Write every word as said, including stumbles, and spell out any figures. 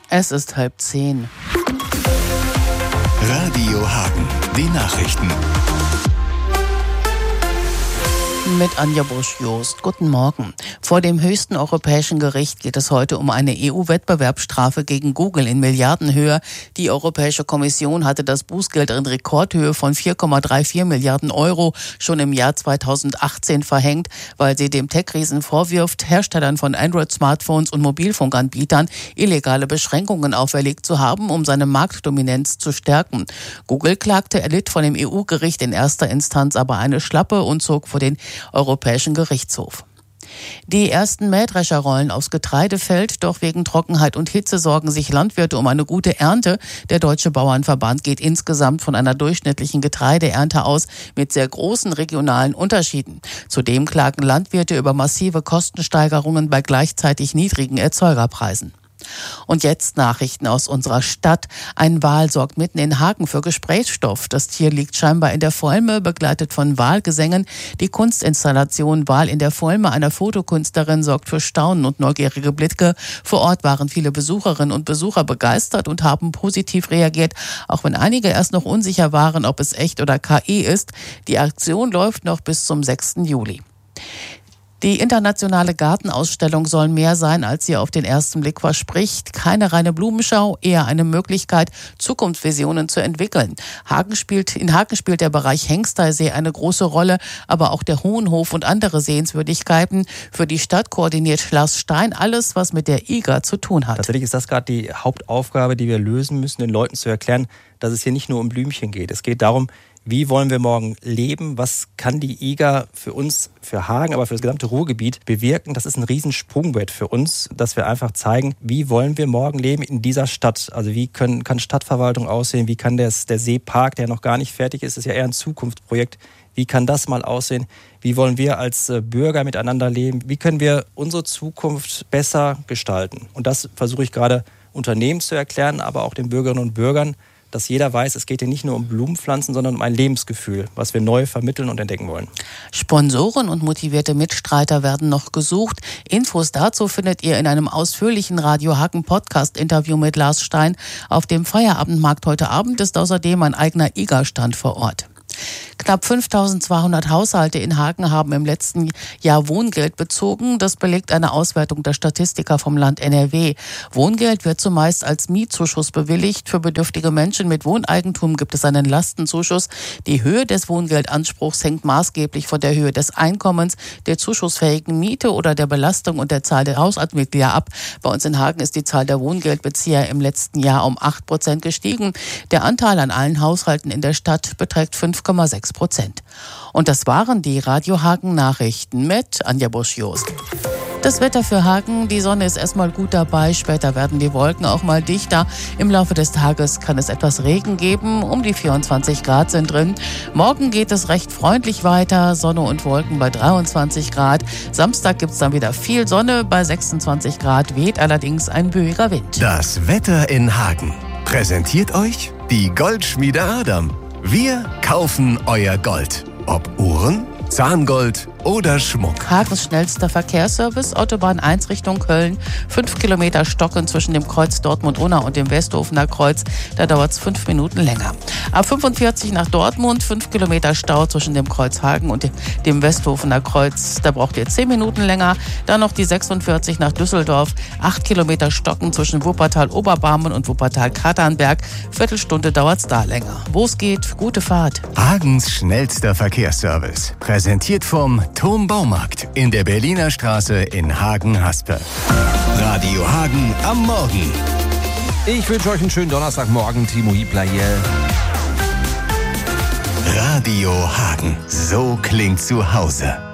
Es ist halb zehn. Radio Hagen, die Nachrichten. Mit Anja Busch-Jost. Guten Morgen. Vor dem höchsten europäischen Gericht geht es heute um eine E U-Wettbewerbsstrafe gegen Google in Milliardenhöhe. Die Europäische Kommission hatte das Bußgeld in Rekordhöhe von vier Komma vierunddreißig Milliarden Euro schon im Jahr zweitausendachtzehn verhängt, weil sie dem Tech-Riesen vorwirft, Herstellern von Android-Smartphones und Mobilfunkanbietern illegale Beschränkungen auferlegt zu haben, um seine Marktdominanz zu stärken. Google klagte, erlitt von dem E U-Gericht in erster Instanz aber eine Schlappe und zog vor den Europäischen Gerichtshof. Die ersten Mähdrescher rollen aufs Getreidefeld, doch wegen Trockenheit und Hitze sorgen sich Landwirte um eine gute Ernte. Der Deutsche Bauernverband geht insgesamt von einer durchschnittlichen Getreideernte aus mit sehr großen regionalen Unterschieden. Zudem klagen Landwirte über massive Kostensteigerungen bei gleichzeitig niedrigen Erzeugerpreisen. Und jetzt Nachrichten aus unserer Stadt. Ein Wal sorgt mitten in Hagen für Gesprächsstoff. Das Tier liegt scheinbar in der Volme, begleitet von Walgesängen. Die Kunstinstallation Wal in der Volme einer Fotokünstlerin sorgt für Staunen und neugierige Blicke. Vor Ort waren viele Besucherinnen und Besucher begeistert und haben positiv reagiert, auch wenn einige erst noch unsicher waren, ob es echt oder K I ist. Die Aktion läuft noch bis zum sechsten Juli. Die internationale Gartenausstellung soll mehr sein, als sie auf den ersten Blick verspricht. Keine reine Blumenschau, eher eine Möglichkeit, Zukunftsvisionen zu entwickeln. Hagen spielt, in Hagen spielt der Bereich Hengsteysee eine große Rolle, aber auch der Hohenhof und andere Sehenswürdigkeiten. Für die Stadt koordiniert Lars Stein alles, was mit der I G A zu tun hat. Tatsächlich ist das gerade die Hauptaufgabe, die wir lösen müssen, den Leuten zu erklären, dass es hier nicht nur um Blümchen geht. Es geht darum, wie wollen wir morgen leben? Was kann die I G A für uns, für Hagen, aber für das gesamte Ruhrgebiet bewirken? Das ist ein Riesensprungbrett für uns, dass wir einfach zeigen, wie wollen wir morgen leben in dieser Stadt? Also wie können, kann Stadtverwaltung aussehen? Wie kann das, der Seepark, der noch gar nicht fertig ist, ist ja eher ein Zukunftsprojekt. Wie kann das mal aussehen? Wie wollen wir als Bürger miteinander leben? Wie können wir unsere Zukunft besser gestalten? Und das versuche ich gerade Unternehmen zu erklären, aber auch den Bürgerinnen und Bürgern, dass jeder weiß, es geht hier nicht nur um Blumenpflanzen, sondern um ein Lebensgefühl, was wir neu vermitteln und entdecken wollen. Sponsoren und motivierte Mitstreiter werden noch gesucht. Infos dazu findet ihr in einem ausführlichen Radio Hagen Podcast-Interview mit Lars Stein. Auf dem Feierabendmarkt heute Abend ist außerdem ein eigener I G A-Stand vor Ort. Knapp fünftausendzweihundert Haushalte in Hagen haben im letzten Jahr Wohngeld bezogen. Das belegt eine Auswertung der Statistiker vom Land N R W. Wohngeld wird zumeist als Mietzuschuss bewilligt. Für bedürftige Menschen mit Wohneigentum gibt es einen Lastenzuschuss. Die Höhe des Wohngeldanspruchs hängt maßgeblich von der Höhe des Einkommens, der zuschussfähigen Miete oder der Belastung und der Zahl der Haushaltsmitglieder ab. Bei uns in Hagen ist die Zahl der Wohngeldbezieher im letzten Jahr um acht Prozent gestiegen. Der Anteil an allen Haushalten in der Stadt beträgt fünf Komma sechs Prozent. Und das waren die Radio Hagen Nachrichten mit Anja Busch-Jost. Das Wetter für Hagen, die Sonne ist erstmal gut dabei, später werden die Wolken auch mal dichter. Im Laufe des Tages kann es etwas Regen geben, um die vierundzwanzig Grad sind drin. Morgen geht es recht freundlich weiter, Sonne und Wolken bei dreiundzwanzig Grad. Samstag gibt es dann wieder viel Sonne, bei sechsundzwanzig Grad weht allerdings ein böiger Wind. Das Wetter in Hagen präsentiert euch die Goldschmiede Adam. Wir kaufen euer Gold. Ob Uhren, Zahngold oder Schmuck. Hagens schnellster Verkehrsservice, Autobahn eins Richtung Köln. Fünf Kilometer Stocken zwischen dem Kreuz Dortmund-Unna und dem Westhofener Kreuz. Da dauert es fünf Minuten länger. A fünfundvierzig nach Dortmund, fünf Kilometer Stau zwischen dem Kreuz Hagen und dem Westhofener Kreuz. Da braucht ihr zehn Minuten länger. Dann noch die sechsundvierzig nach Düsseldorf. acht Kilometer Stocken zwischen Wuppertal-Oberbarmen und Wuppertal-Katernberg. Viertelstunde dauert es da länger. Wo es geht, gute Fahrt. Hagens schnellster Verkehrsservice. Präsentiert vom Turm Baumarkt in der Berliner Straße in Hagen-Haspe. Radio Hagen am Morgen. Ich wünsche euch einen schönen Donnerstagmorgen. Timo Hiebler hier. Radio Hagen. So klingt zu Hause.